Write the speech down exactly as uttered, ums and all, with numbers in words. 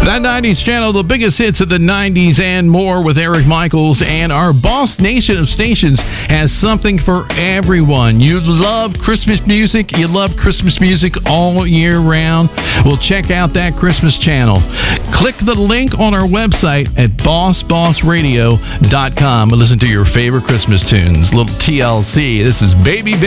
That nineties channel, the biggest hits of the nineties and more with Eric Michaels. And our Boss Nation of stations has something for everyone. You love Christmas music. You love Christmas music all year round. Well, check out that Christmas channel. Click the link on our website at boss boss radio dot com and listen to your favorite Christmas tunes. Little T L C. This is Baby Baby.